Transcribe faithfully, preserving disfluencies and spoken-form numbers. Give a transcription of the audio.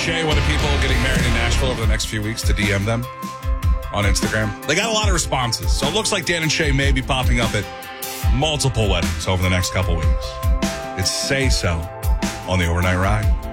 Shay wanted people getting married in Nashville over the next few weeks to D M them on Instagram. They got a lot of responses, so it looks like Dan and Shay may be popping up at multiple weddings over the next couple weeks. It's Say So on the Overnight Ride.